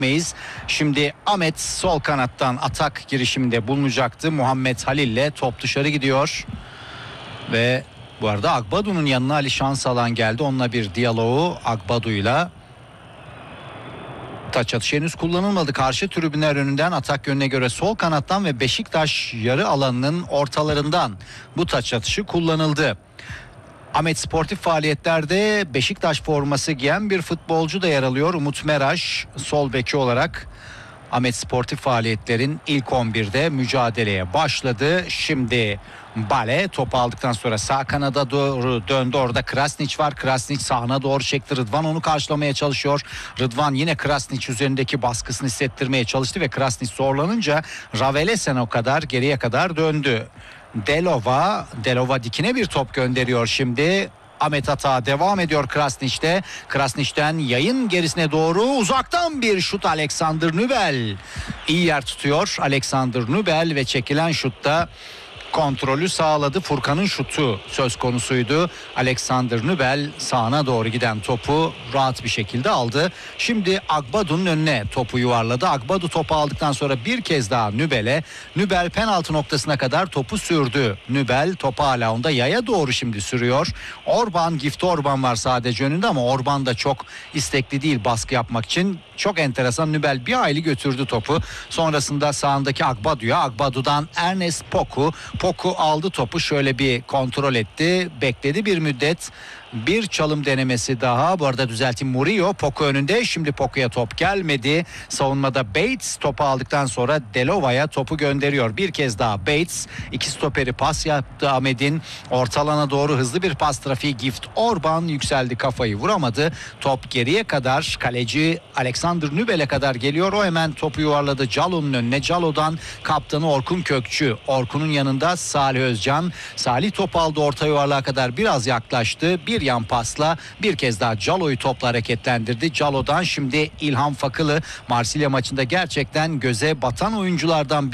meyiz. Şimdi Ahmet sol kanattan atak girişiminde bulunacaktı. Muhammed Halil ile top dışarı gidiyor. Ve bu arada Agbadu'nun yanına Ali Şansalan geldi. Onunla bir diyaloğu Agbadu'yla. Taç atışı henüz kullanılmadı. Karşı tribünler önünden atak yönüne göre sol kanattan ve Beşiktaş yarı alanının ortalarından bu taç atışı kullanıldı. Ahmet sportif faaliyetlerde Beşiktaş forması giyen bir futbolcu da yer alıyor. Umut Meraş sol beki olarak Ahmet sportif faaliyetlerin ilk 11'de mücadeleye başladı. Şimdi Bale topu aldıktan sonra sağ kanada doğru döndü. Orada Krasnić var. Krasnić sağına doğru çekti. Rıdvan onu karşılamaya çalışıyor. Rıdvan yine Krasnić üzerindeki baskısını hissettirmeye çalıştı ve Krasnić zorlanınca Ravelesen o kadar geriye kadar döndü. Delova dikine bir top gönderiyor şimdi. Ahmet hata devam ediyor Krasnić'te. Krasnić'ten yayın gerisine doğru uzaktan bir şut Alexander Nübel. İyi yer tutuyor Alexander Nübel ve çekilen şutta kontrolü sağladı. Furkan'ın şutu söz konusuydu. Alexander Nübel sağına doğru giden topu rahat bir şekilde aldı. Şimdi Agbadu'nun önüne topu yuvarladı. Agbadu topu aldıktan sonra bir kez daha Nübel'e. Nübel penaltı noktasına kadar topu sürdü. Nübel topu hala onda yaya doğru şimdi sürüyor. Gift Orban var sadece önünde ama Orban da çok istekli değil baskı yapmak için. Çok enteresan, Nübel bir aylı götürdü topu. Sonrasında sağındaki Agbadu'ya, Agbadu'dan Ernest Poku aldı topu, şöyle bir kontrol etti. Bekledi bir müddet. Bir çalım denemesi daha. Bu arada düzelteyim, Murillo Poku önünde. Şimdi Poku'ya top gelmedi. Savunmada Bates topu aldıktan sonra Delova'ya topu gönderiyor. Bir kez daha Bates. İki stoperi pas yaptı Ahmet'in. Orta alana doğru hızlı bir pas trafiği. Gift Orban yükseldi, kafayı vuramadı. Top geriye kadar kaleci Alexander Nübel'e kadar geliyor. O hemen topu yuvarladı Calo'nun önüne. Calo'dan kaptanı Orkun Kökçü. Orkun'un yanında Salih Özcan. Salih topu aldı, orta yuvarlığa kadar biraz yaklaştı. Bir yan pasla bir kez daha Calo'yu topla hareketlendirdi. Calo'dan şimdi İlhan Fakılı, Marsilya maçında gerçekten göze batan oyunculardan